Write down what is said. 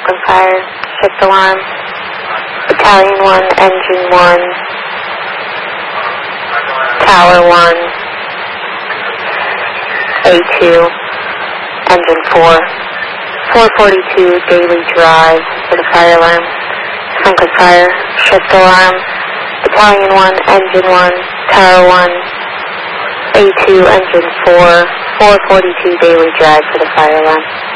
Franklin Fire, shift alarm. Battalion 1, Engine 1, Tower 1, A2, Engine 4, 442 Daily Drive for the fire alarm. Franklin Fire, shift alarm. Battalion 1, Engine 1, Tower 1, A2, Engine 4, 442 Daily Drive for the fire alarm.